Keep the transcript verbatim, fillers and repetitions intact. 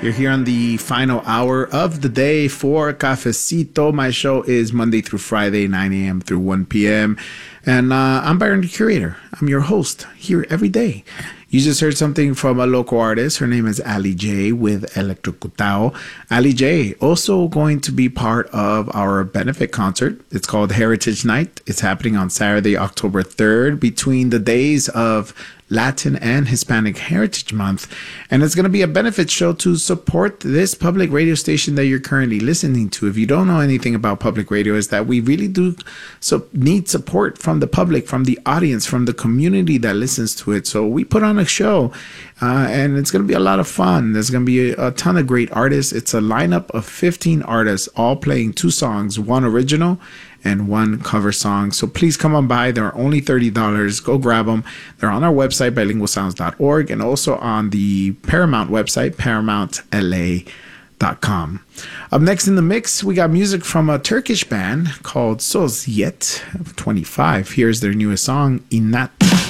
You're here on the final hour of the day for Cafecito. My show is Monday through Friday, nine a.m. through one p.m. And uh, I'm Byron the Curator. I'm your host here every day. You just heard something from a local artist. Her name is Ali J with Electrocutao. Ali J also going to be part of our benefit concert. It's called Heritage Night. It's happening on Saturday, October third, between the days of Latin and Hispanic Heritage Month. And it's going to be a benefit show to support this public radio station that you're currently listening to. If you don't know anything about public radio, is that we really do so need support from the public, from the audience, from the community that listens to it. So we put on a show uh, and it's going to be a lot of fun. There's going to be a, a ton of great artists. It's a lineup of fifteen artists, all playing two songs, one original and one cover song. So please come on by. They're only thirty dollars. Go grab them. They're on our website, bilingual sounds dot org, and also on the Paramount website, paramount l a dot com. Up next in the mix, we got music from a Turkish band called Sosyet twenty-five. Here's their newest song, Inat.